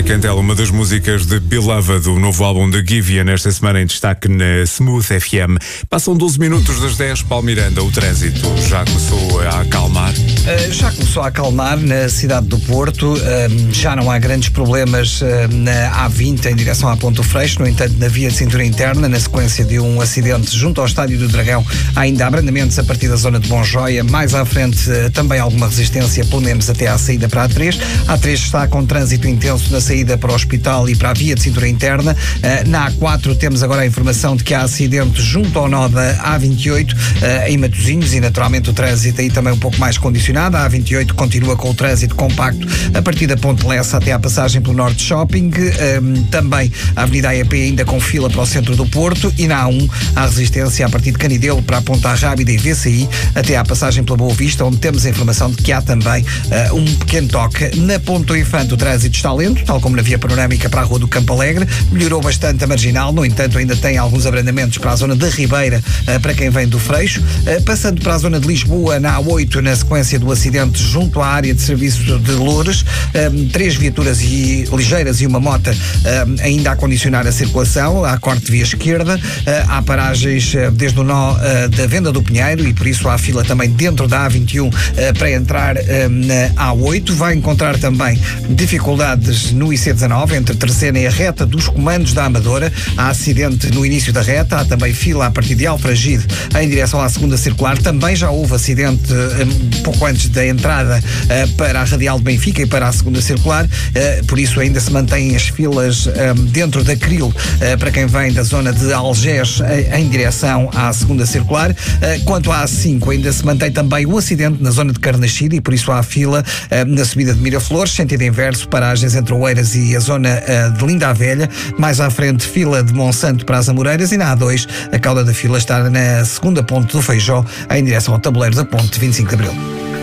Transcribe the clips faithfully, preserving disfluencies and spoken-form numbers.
Cantela, uma das músicas de Beloved, do novo álbum de Giveon, nesta semana em destaque na Smooth F M. Passam doze minutos das dez, Paulo Miranda, o trânsito já começou a acalmar? Uh, já começou a acalmar na cidade do Porto, uh, já não há grandes problemas uh, na A vinte em direção à Ponte do Freixo, no entanto na via de cintura interna, na sequência de um acidente junto ao Estádio do Dragão, há ainda abrandamentos a partir da zona de Bonjoia, mais à frente uh, também alguma resistência, pelo menos até à saída para a A três. A A três está com trânsito intenso na saída para o hospital e para a via de cintura interna. Uh, na A quatro temos agora a informação de que há acidente junto ao nó da A vinte e oito, uh, em Matosinhos, e naturalmente o trânsito aí também um pouco mais condicionado. A A vinte e oito continua com o trânsito compacto a partir da Ponte Lessa até à passagem pelo Norte Shopping. Um, também a Avenida A E P ainda com fila para o centro do Porto, e na A um há resistência a partir de Canidelo para a Ponta Rábida e V C I até à passagem pela Boa Vista, onde temos a informação de que há também uh, um pequeno toque. Na Ponte do Infante o trânsito está lento, tal como na via panorâmica para a Rua do Campo Alegre. Melhorou bastante a marginal, no entanto ainda tem alguns abrandamentos para a zona da Ribeira, uh, para quem vem do Freixo. Uh, passando para a zona de Lisboa, na A oito, na sequência do acidente junto à área de serviço de Loures, um, três viaturas e, ligeiras e uma moto um, ainda a condicionar a circulação. Há corte de via esquerda, uh, há paragens uh, desde o nó uh, da Venda do Pinheiro, e por isso há fila também dentro da A vinte e um uh, para entrar uh, na A oito. Vai encontrar também dificuldades no I C dezanove, entre a Terceira e a reta dos Comandos da Amadora. Há acidente no início da reta, há também fila a partir de Alfragide em direção à segunda circular. Também já houve acidente um pouco antes da entrada uh, para a Radial de Benfica e para a segunda circular, uh, por isso ainda se mantêm as filas um, dentro da Cril uh, para quem vem da zona de Algés uh, em direção à segunda circular. Uh, quanto à A cinco, ainda se mantém também o acidente na zona de Carnaxide, e por isso há fila uh, na subida de Miraflores, sentido inverso, paragens entre Oeiras e a zona uh, de Linda a Velha. Mais à frente, fila de Monsanto para as Amoreiras, e na A dois a cauda da fila está na segunda ponte do Feijó em direção ao tabuleiro da ponte vinte e cinco de Abril.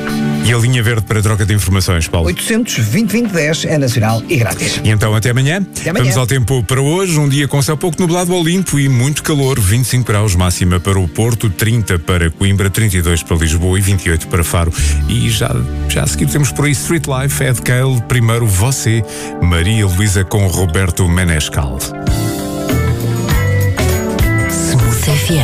E a linha verde para troca de informações, Paulo? oitocentos, vinte, vinte, dez é nacional e grátis. E então até amanhã. Até amanhã. Vamos ao tempo para hoje, um dia com céu pouco nublado ao limpo e muito calor, vinte e cinco graus máxima para o Porto, trinta para Coimbra, trinta e dois para Lisboa e vinte e oito para Faro. E já, já a seguir temos por aí Street Life, Ed Cale, primeiro Você, Maria Luísa com Roberto Menescal.